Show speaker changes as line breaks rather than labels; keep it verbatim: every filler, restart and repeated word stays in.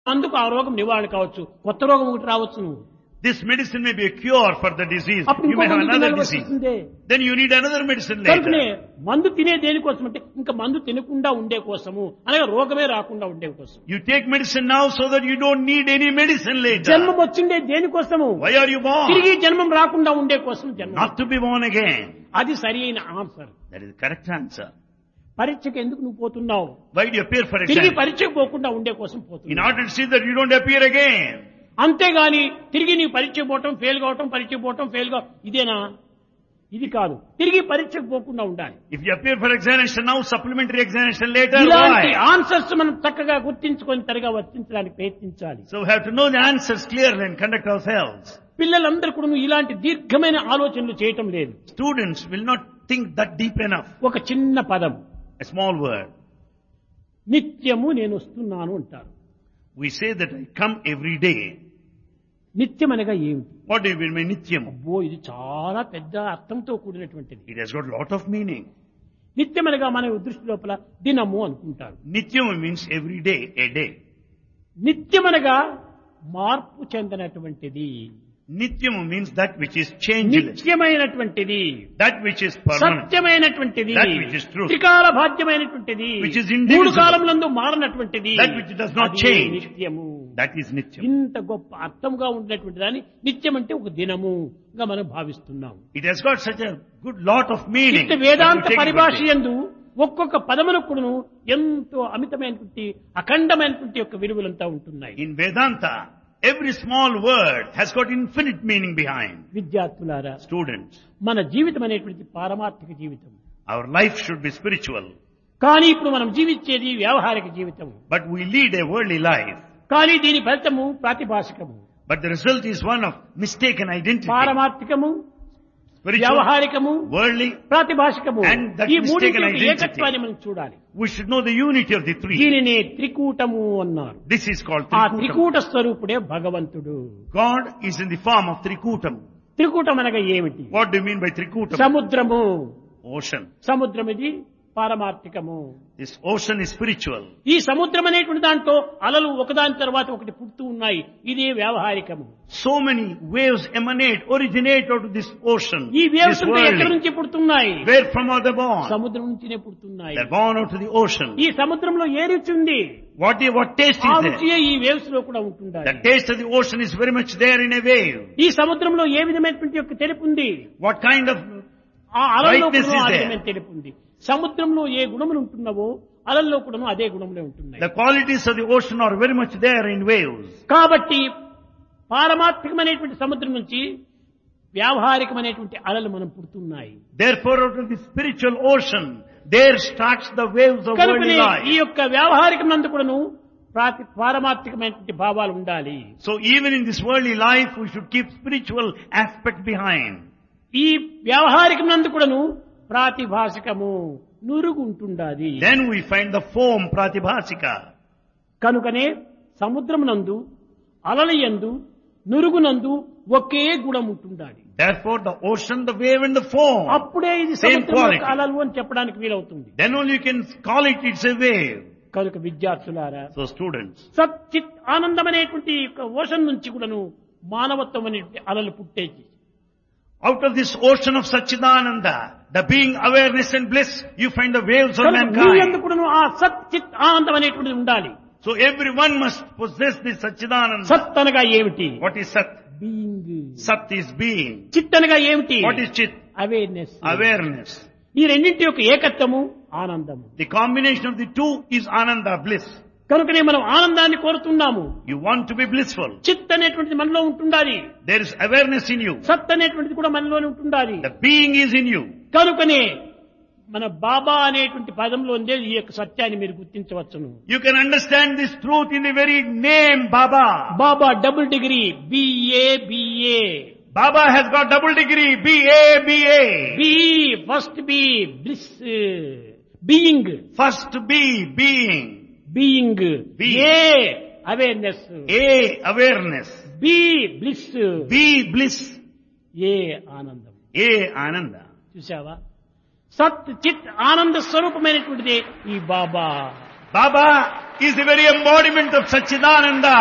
అందుకు ఆ రోగం నివారణ కావచ్చు, కొత్త రోగం ఒకటి రావచ్చు. నువ్వు
This medicine may be a cure for the disease.
అప్పుడు
You may
ఇంకో
have
మందు
another
తినాల్సి
disease.
వస్తుందే.
Then you need another medicine
కనుకనే
later.
మందు తినే దేనికోసం అంటే ఇంకా మందు తినకుండా ఉండే కోసము, అనగా రోగమే రాకుండా ఉండే కోసం.
You take medicine now so that you don't need any medicine
జన్మం
later.
వచ్చిండే దేనికోసము?
Why are you born?
తిరిగి జన్మం రాకుండా ఉండే కోసం జన్మం.
Not to be born again.
అది సరి అయిన answer.
That is the correct answer.
పరీక్షకు ఎందుకు నువ్వు పోతున్నావు?
Why do you appear for
తిరిగి
exam?
పరీక్షకు పోకుండా ఉండే కోసం
In
పోతున్నావు.
order to see that you don't appear again.
అంతేగాని తిరిగి నీ పరీక్ష పోవటం, ఫెయిల్ కావటం, పరీక్ష పోవటం, ఫెయిల్ కావటం ఇదేనా? ఇది కాదు. తిరిగి పరీక్షకు పోకుండా ఉండాలి.
If you appear for examination now, supplementary examination later,
ఇలాంటి
why?
ఆన్సర్స్ మనం చక్కగా గుర్తించుకొని తరగా వర్తించడానికి ప్రయత్నించాలి.
So we have to know the answers clearly and conduct ourselves.
పిల్లలందరూ కూడా ఇలాంటి దీర్ఘమైన ఆలోచనలు చేయటం లేదు.
Students will not think that deep enough.
ఒక చిన్న పదం,
A small word.
నిత్యము నేను వస్తున్నాను అంటారు.
We say that I come every day.
నిత్యం అనగా ఏమిటి?
What do you mean by nityam?
అబ్బో, ఇది చాలా పెద్ద అర్థంతో కూడినటువంటిది.
It has got a lot of meaning.
నిత్యం అనగా మన దృష్టి లోపల దినము అనుకుంటారు.
Nityam means every day, a day.
నిత్యం అనగా మార్పు చెందినటువంటిది,
Nityam means that which is changeless,
నిత్యమైనటువంటిది,
that which is permanent,
సత్యమైనటువంటిది,
That which is truth.
త్రికాల బాధ్యమైనటువంటిది,
Which is indivisible.
మూడు కాలములందు మారనటువంటిది,
That which does not
అది
change.
నిత్యము.
that is nityam.
ఇంత గొప్ప అర్థంగా ఉండేటువంటి దాన్ని నిత్యం అంటే ఒక దినముగా మనం భావిస్తున్నాం.
It has got such a good lot of meaning.
ఇంత
that
Vedanta
you take it
పరిభాష
with you.
యందు ఒక్కొక్క పదమునకును ఎంతో అమితమైనటువంటి అఖండమైనటువంటి యొక్క విలువలంతా ఉంటున్నాయి.
In Vedanta, every small word has got infinite meaning behind.
విద్యార్థులారా,
Students,
మన జీవితం అనేటువంటి పారమార్థిక జీవితం.
our life should be spiritual,
కానీ ఇప్పుడు మనం జీవించేది వ్యావహారిక జీవితం.
but we lead a worldly life.
కానీ దీని ఫలితము ప్రాతిభాషికము.
But the result is one of mistaken identity.
పారమార్థికము,
Spiritual,
వ్యావహారికము,
worldly,
ప్రాతిభాషికము.
And that
ఈ మూడింటి
mistaken
యొక్క
identity.
ఏకత్వాన్ని మనం చూడాలి.
we should know the unity of the three.
దీనిని త్రికూటము అన్నారు.
This is called
ఆ
Trikutam.
త్రికూట స్వరూపుడే భగవంతుడు.
God is in the form of Trikutam.
త్రికూటం అనగా ఏమిటి?
What do you mean by Trikutam?
సముద్రము.
Ocean.
సముద్రం ఇది పారమార్థికము.
This ocean is spiritual.
ఈ సముద్రం అనేటువంటి దాంట్లో అలలు ఒకదాని తర్వాత ఒకటి పుడుతూ ఉన్నాయి. ఇది వ్యావహారికము.
So many waves emanate, originate out of this ocean.
ఈ వేవ్స్
This
ఎక్కడి
worldly.
నుంచి పుడుతున్నాయి?
Where from are they born?
సముద్రం నుంచినే పుడుతున్నాయి.
They're born out of the ocean.
ఈ సముద్రంలో ఏ రుచి ఉంది?
What, what taste
ఆ
is
రుచి
there?
ఈ వేవ్స్ లో కూడా ఉంటుండాలి.
The taste of the ocean is very much there in a wave.
ఈ సముద్రంలో ఏ విధమైనటువంటి యొక్క తెలుపు ఉంది?
What kind of
ఆ అలల్లో
Brightness
కూడా
is
ఆ
there.
విధమైన తెలుపు ఉంది. సముద్రంలో ఏ గుణములు ఉంటున్నావో అలల్లో కూడా అదే గుణములే ఉంటున్నాయి.
the qualities of the ocean are very much there in waves.
కాబట్టి పారమార్థికమైనటువంటి సముద్రం నుంచి వ్యావహారికమైనటువంటి అలలు మనం పుడుతున్నాయి.
Therefore, out of the spiritual ocean, there starts the waves of
కనుకనే
worldly
ఈ
life.
యొక్క వ్యావహారికం నందు కూడాను ప్రాతి పారమార్థికమైనటువంటి భావాలు ఉండాలి.
So even in this worldly life, we should keep spiritual aspect behind.
ఈ వ్యావహారికం నందు కూడాను ప్రాతిభాషికము నురుగు ఉంటుండాది.
Then we find the foam pratibhasika.
కనుకనే సముద్రం నందు అలలయందు నురుగునందు ఒకే గుణం ఉంటుండాలి.
Therefore, the ocean, the wave and the foam.
అప్పుడే ఇది
Same
సముద్రం
quality.
యొక్క అలలు అని చెప్పడానికి వీలవుతుంది.
Then only you can call it, it's a wave.
కనుక విద్యార్థులారా,
So students,
సచ్చిత్ ఆనందం అనేటువంటి ఓషన్ నుంచి కూడాను మానవత్వం అనేటువంటి అలలు పుట్టేది.
out of this ocean of Satchidananda, the being awareness and bliss, you find the waves of
కనుక మీ
mankind.
యందు కూడాను ఆ సచ్చిత్ ఆనందం అనేటువంటిది ఉండాలి.
So everyone must possess this Satchidananda.
సత్ అనగా ఏమిటి?
What is Sat?
Being.
Sat is being.
చిత్ అనగా ఏమిటి?
What is Chit?
Awareness.
Awareness.
ఈ రెండింటి యొక్క ఏకత్వము ఆనందము.
The combination of the two is Ananda, bliss.
కనుకనే మనం ఆనందాన్ని కోరుతున్నాము.
You want to be blissful.
చిత్ అనేటువంటిది మనలో ఉంటుండాలి.
There is awareness in you.
సత్ అనేటువంటిది కూడా మనలోనే ఉంటుండాలి.
The being is in you.
కనుకనే మన బాబా అనేటువంటి పదంలో ఉండే ఈ యొక్క సత్యాన్ని మీరు గుర్తించవచ్చును.
You can understand this truth in the very name Baba.
Baba double degree BA BA.
Baba has got double degree, B A B A.
B first B bliss being.
First B, being.
Being.
Being.
A awareness.
A, awareness.
B bliss.
B, bliss.
ఏ ఆనందం.
A, Ananda.
చూసావా? సత్ చిత్ ఆనంద స్వరూపమైనటువంటిది ఈ బాబా.
Baba is the very embodiment of Satchidananda.